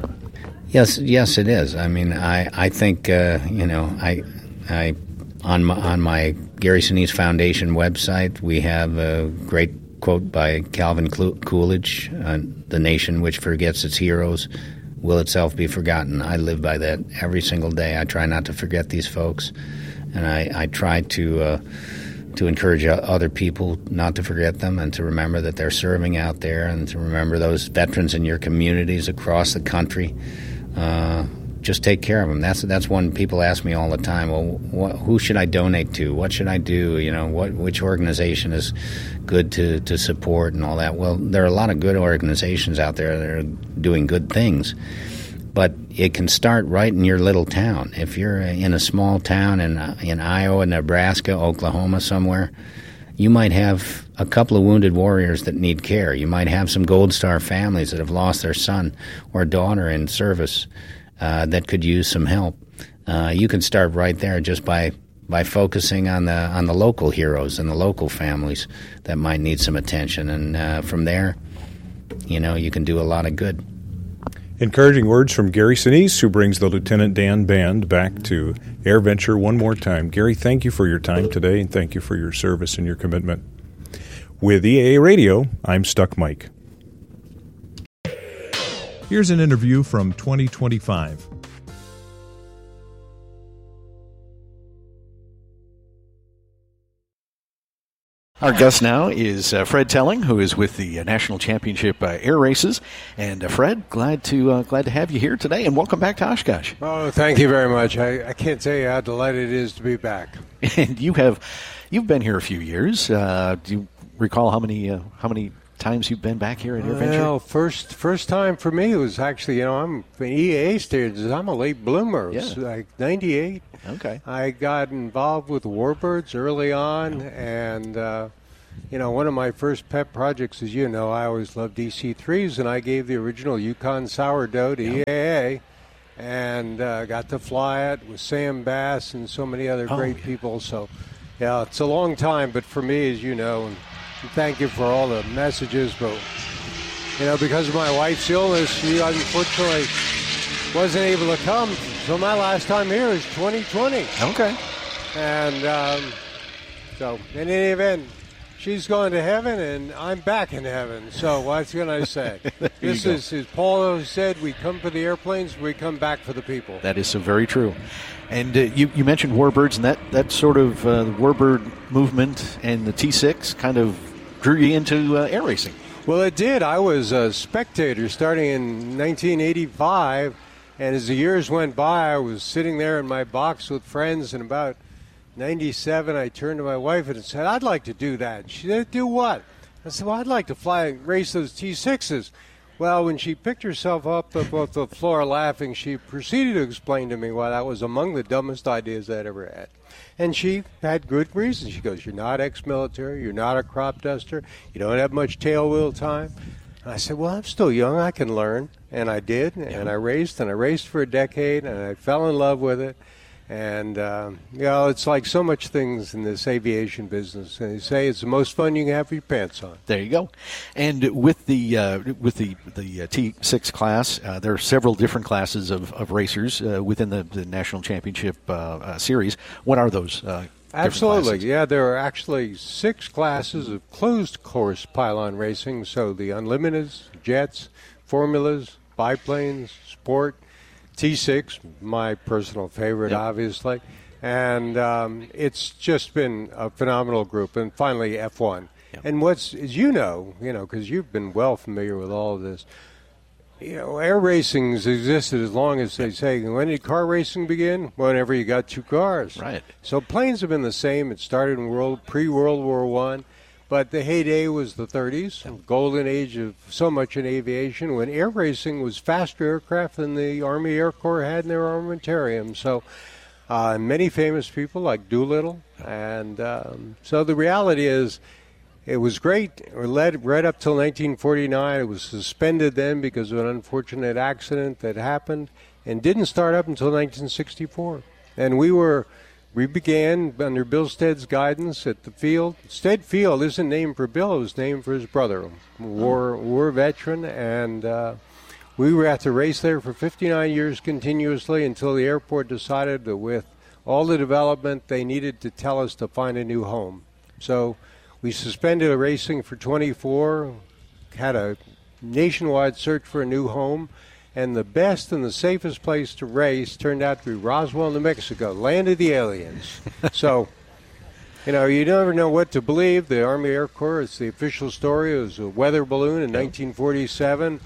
Yes, yes, it is. I mean, I, I think, uh, you know, I, I on my, on my Gary Sinise Foundation website, we have a great quote by Calvin Coolidge, uh, "The nation which forgets its heroes will itself be forgotten." I live by that every single day. I try not to forget these folks, and I, I try to... Uh, to encourage other people not to forget them and to remember that they're serving out there, and to remember those veterans in your communities across the country. Uh, just take care of them. That's that's one people ask me all the time. Well, wh- who should I donate to? What should I do? You know, what which organization is good to, to support and all that? Well, there are a lot of good organizations out there that are doing good things. But it can start right in your little town. If you're in a small town in in Iowa, Nebraska, Oklahoma, somewhere, you might have a couple of wounded warriors that need care. You might have some Gold Star families that have lost their son or daughter in service uh, that could use some help. Uh, you can start right there just by by focusing on the on the local heroes and the local families that might need some attention. And uh, from there, you know, you can do a lot of good. Encouraging words from Gary Sinise, who brings the Lieutenant Dan Band back to AirVenture one more time. Gary, thank you for your time today, and thank you for your service and your commitment. With E A A Radio, I'm Stuck Mike. Here's an interview from twenty twenty-five. Our guest now is uh, Fred Telling, who is with the uh, National Championship uh, Air Races. And uh, Fred, glad to uh, glad to have you here today, and welcome back to Oshkosh. Oh, thank you very much. I, I can't tell you how delighted it is to be back. And you have you've been here a few years. Uh, do you recall how many uh, how many times you've been back here at AirVenture? Well, first first time for me was actually, you know, I'm an E A A standards. I'm a late bloomer. It was Yeah. like ninety-eight. Okay. I got involved with Warbirds early on, and uh, you know, one of my first pet projects, as you know, I always loved D C threes, and I gave the original Yukon sourdough to E A A, and uh, got to fly it with Sam Bass and so many other Oh, great yeah. people. So, yeah, it's a long time, but for me, as you know, and thank you for all the messages, but you know, because of my wife's illness, she unfortunately wasn't able to come. So my last time here is twenty twenty. Okay. And um, so, in any event, she's going to heaven, and I'm back in heaven. So what can I say? This you is, as Paul said, we come for the airplanes, we come back for the people. That is so very true. And uh, you, you mentioned Warbirds, and that, that sort of uh, the Warbird movement and the T six kind of drew you into uh, air racing. Well, it did. I was a spectator starting in nineteen eighty-five, and as the years went by, I was sitting there in my box with friends, and about ninety-seven, I turned to my wife and said, I'd like to do that. She said, do what? I said, well, I'd like to fly and race those T sixes. Well, when she picked herself up off the floor laughing, she proceeded to explain to me why that was among the dumbest ideas I'd ever had. And she had good reason. She goes, you're not ex-military, you're not a crop duster, you don't have much tail wheel time. And I said, well, I'm still young, I can learn. And I did, and I raced, and I raced for a decade, and I fell in love with it. And, um, you know, it's like so much things in this aviation business. And they say it's the most fun you can have with your pants on. There you go. And with the uh, with the the uh, T six class, uh, there are several different classes of, of racers uh, within the, the National Championship uh, uh, series. What are those? Uh, Absolutely. Yeah, there are actually six classes of closed course pylon racing. So the Unlimiteds, Jets, Formulas, Biplanes, Sport, T six, my personal favorite, yep. obviously. And um, it's just been a phenomenal group. And finally, F one. Yep. And what's, as you know, you know, because you've been well familiar with all of this, you know, air racing has existed as long as they say. When did car racing begin? Whenever you got two cars. Right. So planes have been the same. It started in world pre-World War One. But the heyday was the thirties, golden age of so much in aviation, when air racing was faster aircraft than the Army Air Corps had in their armamentarium. So uh, many famous people like Doolittle. And um, so the reality is it was great. It led right up till nineteen forty-nine. It was suspended then because of an unfortunate accident that happened and didn't start up until nineteen sixty-four. And we were... We began under Bill Stead's guidance at the field. Stead Field isn't named for Bill; it was named for his brother, war war veteran, and uh, we were at the race there for fifty-nine years continuously until the airport decided that with all the development they needed to tell us to find a new home. So we suspended the racing for twenty-four, had a nationwide search for a new home. And the best and the safest place to race turned out to be Roswell, New Mexico, land of the aliens. So, you know, you never know what to believe. The Army Air Corps, it's the official story. It was a weather balloon in nineteen forty-seven.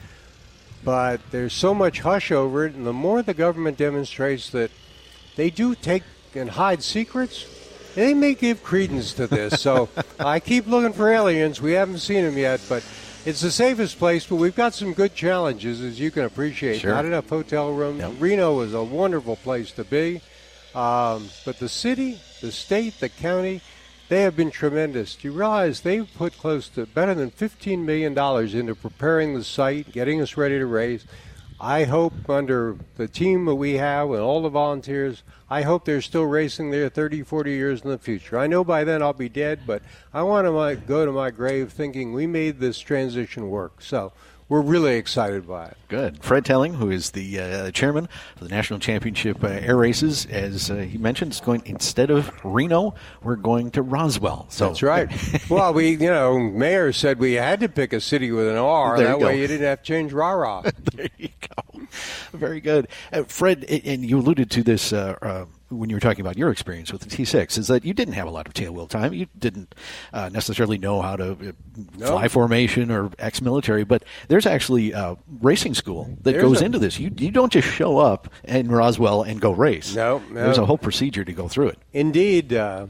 But there's so much hush over it, and the more the government demonstrates that they do take and hide secrets, they may give credence to this. So I keep looking for aliens. We haven't seen them yet, but... It's the safest place, but we've got some good challenges, as you can appreciate. Sure. Not enough hotel rooms. Yep. Reno is a wonderful place to be. Um, but the city, the state, the county, they have been tremendous. Do you realize they've put close to better than fifteen million dollars into preparing the site, getting us ready to race. I hope under the team that we have and all the volunteers, I hope they're still racing there thirty, forty years in the future. I know by then I'll be dead, but I want to go to my grave thinking we made this transition work. So we're really excited by it. Good. Fred Telling, who is the uh, chairman of the National Championship uh, Air Races, as uh, he mentioned, it's going instead of Reno, we're going to Roswell. So that's right. Well, we, you know, Mayor said we had to pick a city with an R. There that you way go. you didn't have to change rah-rah. There you go. Very good. Uh, Fred, and you alluded to this uh, uh, when you were talking about your experience with the T six, is that you didn't have a lot of tailwheel time. You didn't uh, necessarily know how to uh, No. fly formation or ex-military, but there's actually uh, racing school that There's goes a- into this. You you don't just show up in Roswell and go race. No, no. There's a whole procedure to go through it. Indeed, uh,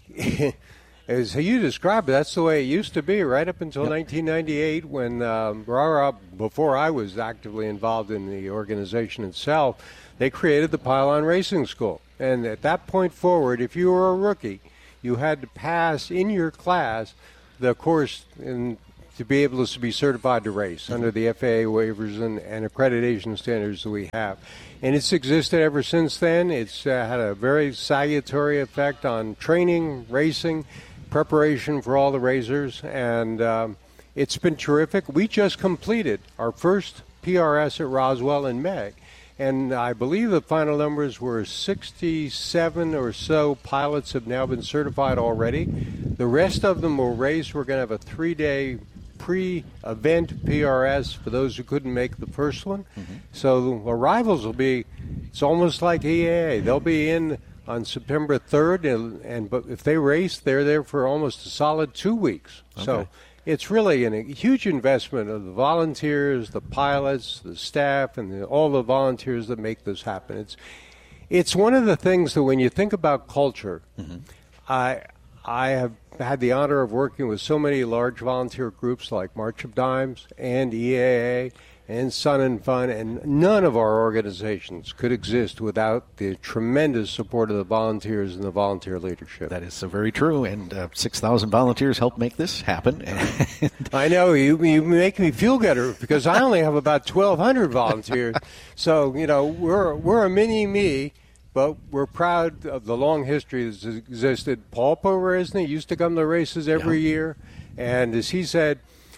as you described it, that's the way it used to be right up until nineteen ninety-eight when um, RARA, before I was actively involved in the organization itself, they created the Pylon Racing School. And at that point forward, if you were a rookie, you had to pass in your class the course in, to be able to be certified to race under the F A A waivers and, and accreditation standards that we have. And it's existed ever since then. It's uh, had a very salutary effect on training, racing, preparation for all the racers, and um, it's been terrific. We just completed our first P R S at Roswell in May, and I believe the final numbers were sixty-seven or so pilots have now been certified already. The rest of them will race. We're going to have a three-day pre-event P R S for those who couldn't make the first one. Mm-hmm. So the arrivals will be, it's almost like E A A. They'll be in on September third, and, and but if they race, they're there for almost a solid two weeks. Okay. So it's really an, a huge investment of the volunteers, the pilots, the staff, and the, all the volunteers that make this happen. It's it's one of the things that when you think about culture, mm-hmm. I I have had the honor of working with so many large volunteer groups like March of Dimes and E A A and Sun and Fun, and none of our organizations could exist without the tremendous support of the volunteers and the volunteer leadership. That is so very true, and uh, six thousand volunteers helped make this happen. I know, you, you make me feel better because I only have about twelve hundred volunteers. So, you know, we're, we're a mini-me, but we're proud of the long history that's existed. Paul Poresny used to come to races every yeah. year, and as he said,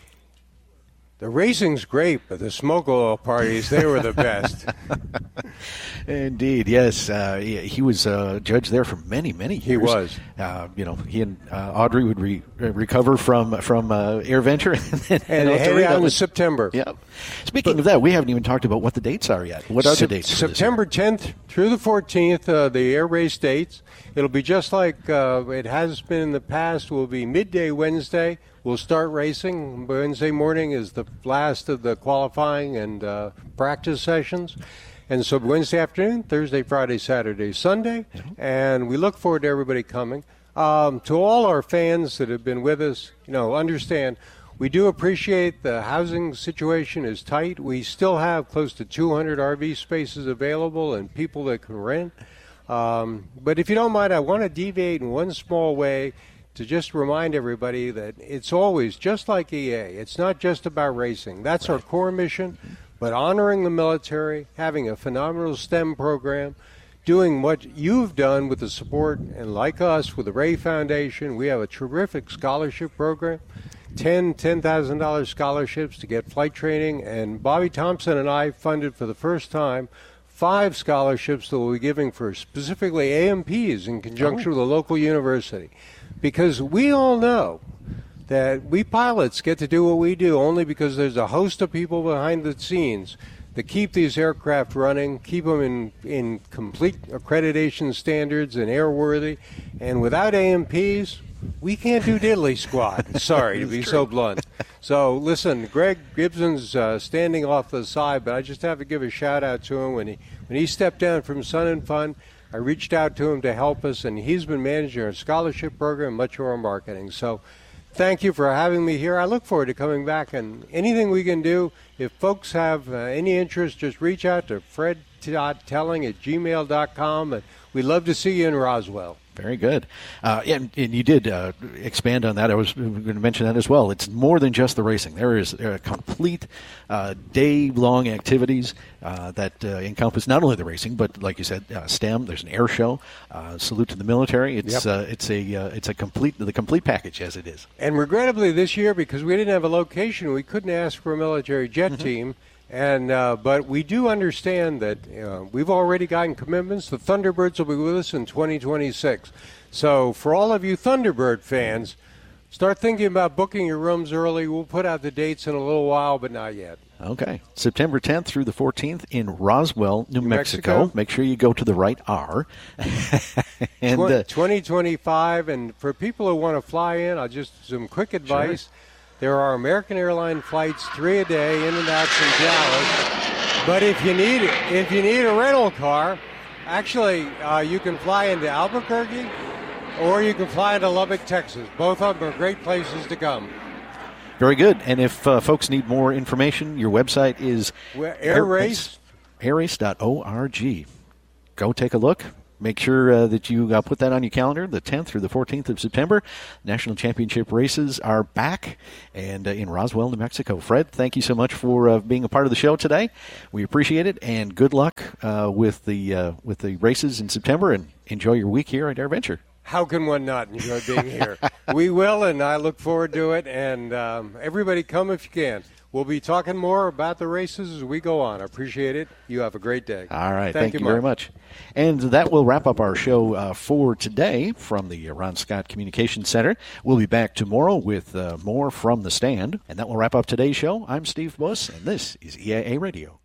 the racing's great, but the smoke oil parties, they were the best. Indeed, yes. Uh, he, he was a judge there for many, many years. He was. Uh, you know, he and uh, Audrey would re- recover from from uh, AirVenture. And, then and they headed out in September. Yeah. Speaking but, of that, we haven't even talked about what the dates are yet. What are se- the dates? September tenth through the fourteenth, uh, the air race dates. It'll be just like uh, it has been in the past. Will be midday Wednesday. We'll start racing. Wednesday morning is the last of the qualifying and uh, practice sessions. And so Wednesday afternoon, Thursday, Friday, Saturday, Sunday. Mm-hmm. And we look forward to everybody coming. Um, to all our fans that have been with us, you know, understand we do appreciate the housing situation is tight. We still have close to two hundred R V spaces available and people that can rent. Um, but if you don't mind, I want to deviate in one small way to just remind everybody that it's always just like E A. It's not just about racing. That's right. Our core mission, but honoring the military, having a phenomenal STEM program, doing what you've done with the support, and like us with the Ray Foundation, we have a terrific scholarship program, ten ten thousand dollars scholarships to get flight training, and Bobby Thompson and I funded for the first time five scholarships that we'll be giving for specifically A M Ps in conjunction oh. with a local university. Because we all know that we pilots get to do what we do only because there's a host of people behind the scenes that keep these aircraft running, keep them in, in complete accreditation standards and airworthy. And without A M Ps, we can't do diddly squat. Sorry to be true. So blunt. So, listen, Greg Gibson's uh, standing off the side, but I just have to give a shout-out to him. When he, when he stepped down from Sun and Fun, I reached out to him to help us, and he's been managing our scholarship program, much of our marketing. So thank you for having me here. I look forward to coming back, and anything we can do, if folks have uh, any interest, just reach out to fred telling at gmail dot com, and we'd love to see you in Roswell. Very good. Uh, and, and you did uh, expand on that. I was going to mention that as well. It's more than just the racing. There is a complete uh, day-long activities uh, that uh, encompass not only the racing, but like you said, uh, STEM. There's an air show. Uh, salute to the military. It's yep. uh, it's a uh, it's a complete the complete package as it is. And regrettably, this year, because we didn't have a location, we couldn't ask for a military jet mm-hmm. team. And uh, but we do understand that uh, we've already gotten commitments. The Thunderbirds will be with us in twenty twenty-six. So for all of you Thunderbird fans, start thinking about booking your rooms early. We'll put out the dates in a little while, but not yet. Okay. September tenth through the fourteenth in Roswell, New, New Mexico. Mexico. Make sure you go to the right R. and uh, twenty twenty-five, and for people who want to fly in, I'll just some quick advice. Sure. There are American Airline flights, three a day, in and out from Dallas. But if you need if you need a rental car, actually, uh, you can fly into Albuquerque, or you can fly into Lubbock, Texas. Both of them are great places to come. Very good. And if uh, folks need more information, your website is Air Race. air race dot org. Go take a look. Make sure uh, that you uh, put that on your calendar, the tenth through the fourteenth of September. National Championship races are back and uh, in Roswell, New Mexico. Fred, thank you so much for uh, being a part of the show today. We appreciate it, and good luck uh, with the uh, with the races in September, and enjoy your week here at AirVenture. How can one not enjoy being here? We will, and I look forward to it, and um, everybody come if you can. We'll be talking more about the races as we go on. I appreciate it. You have a great day. All right. Thank, Thank you, you very much. And that will wrap up our show uh, for today from the Ron Scott Communications Center. We'll be back tomorrow with uh, more from the stand. And that will wrap up today's show. I'm Steve Buss, and this is E A A Radio.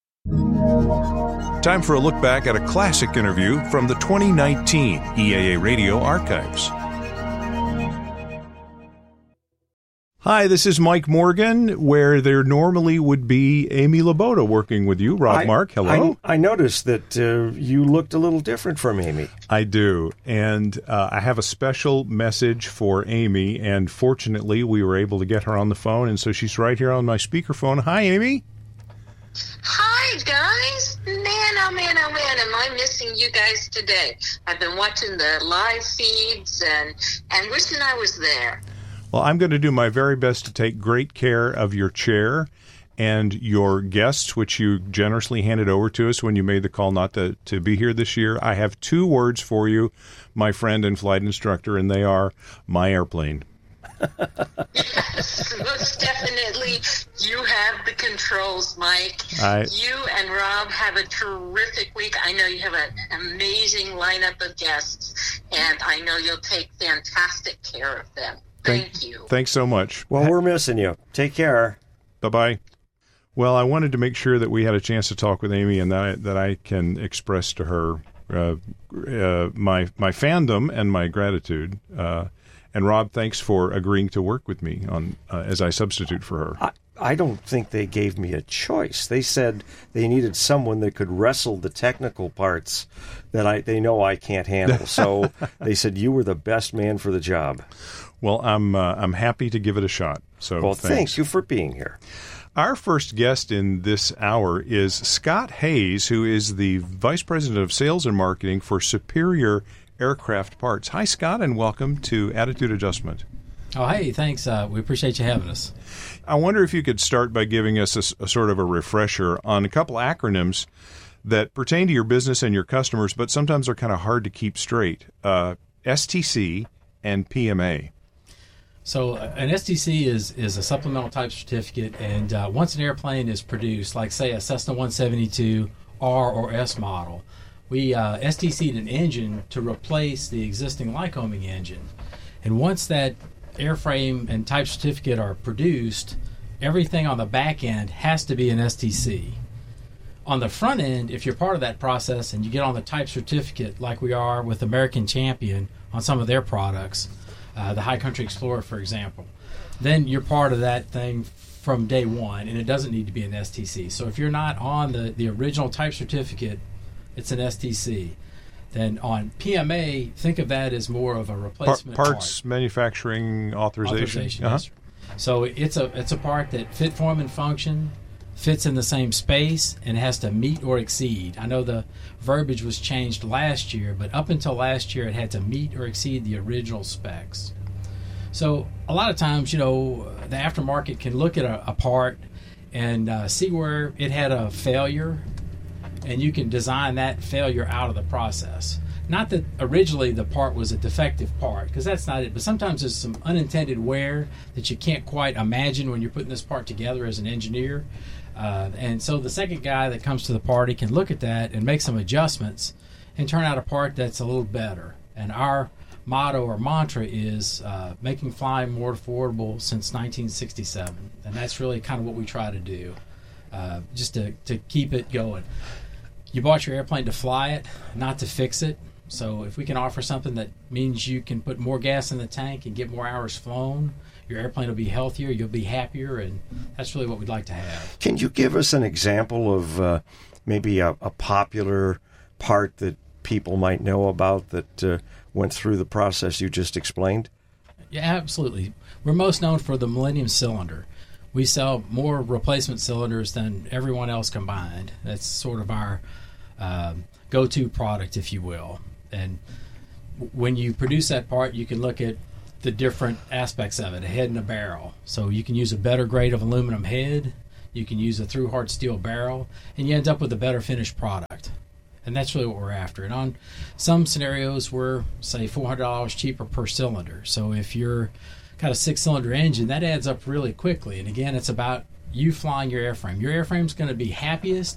Time for a look back at a classic interview from the twenty nineteen E A A Radio archives. Hi, this is Mike Morgan, where there normally would be Amy Laboda working with you. Rob I, Mark, hello. I, I noticed that uh, you looked a little different from Amy. I do, and uh, I have a special message for Amy, and fortunately we were able to get her on the phone, and so she's right here on my speakerphone. Hi, Amy. Hi, guys. Man, oh, man, oh, man, am I missing you guys today. I've been watching the live feeds and, and wishing I was there. Well, I'm going to do my very best to take great care of your chair and your guests, which you generously handed over to us when you made the call not to, to be here this year. I have two words for you, my friend and flight instructor, and they are my airplane. Yes, most definitely. You have the controls, Mike. I, you and Rob have a terrific week. I know you have an amazing lineup of guests, and I know you'll take fantastic care of them. Thank, Thank you. Thanks so much. Well, we're missing you. Take care. Bye-bye. Well, I wanted to make sure that we had a chance to talk with Amy and that I, that I can express to her uh, uh, my my fandom and my gratitude. Uh, and Rob, thanks for agreeing to work with me on uh, as I substitute for her. I, I don't think they gave me a choice. They said they needed someone that could wrestle the technical parts that I they know I can't handle. So they said you were the best man for the job. Well, I'm uh, I'm happy to give it a shot. So well, thanks. thanks you for being here. Our first guest in this hour is Scott Hayes, who is the Vice President of Sales and Marketing for Superior Aircraft Parts. Hi, Scott, and welcome to Attitude Adjustment. Oh, hey, thanks. Uh, we appreciate you having us. I wonder if you could start by giving us a, a sort of a refresher on a couple acronyms that pertain to your business and your customers, but sometimes are kind of hard to keep straight. Uh, S T C and P M A. So uh, an S T C is, is a supplemental type certificate, and uh, once an airplane is produced, like say a Cessna one seventy-two R or S model, we uh, S T C'd an engine to replace the existing Lycoming engine. And once that airframe and type certificate are produced, everything on the back end has to be an S T C. On the front end, if you're part of that process and you get on the type certificate like we are with American Champion on some of their products, Uh, the High Country Explorer, for example, then you're part of that thing from day one, and it doesn't need to be an S T C. So if you're not on the, the original type certificate, it's an S T C. Then on P M A, think of that as more of a replacement Par- parts part. manufacturing authorization. authorization uh-huh. yes. So it's a it's a part that fit, form, and function, fits in the same space, and has to meet or exceed. I know the verbiage was changed last year, but up until last year it had to meet or exceed the original specs. So a lot of times, you know, the aftermarket can look at a, a part and uh, see where it had a failure, and you can design that failure out of the process. Not that originally the part was a defective part, because that's not it, but sometimes there's some unintended wear that you can't quite imagine when you're putting this part together as an engineer. Uh, and so the second guy that comes to the party can look at that and make some adjustments and turn out a part that's a little better. And our motto or mantra is uh, making flying more affordable since nineteen sixty-seven. And that's really kind of what we try to do. uh, just to, to keep it going. You bought your airplane to fly it, not to fix it. So if we can offer something that means you can put more gas in the tank and get more hours flown, your airplane will be healthier, you'll be happier, and that's really what we'd like to have. Can you give us an example of uh, maybe a, a popular part that people might know about that uh, went through the process you just explained? Yeah, absolutely. We're most known for the Millennium Cylinder. We sell more replacement cylinders than everyone else combined. That's sort of our uh, go-to product, if you will. And when you produce that part, you can look at the different aspects of it, a head and a barrel. So you can use a better grade of aluminum head, you can use a through hard steel barrel, and you end up with a better finished product. And that's really what we're after. And on some scenarios, we're, say, four hundred dollars cheaper per cylinder. So if you're got a six-cylinder engine, that adds up really quickly. And again, it's about you flying your airframe. Your airframe's going to be happiest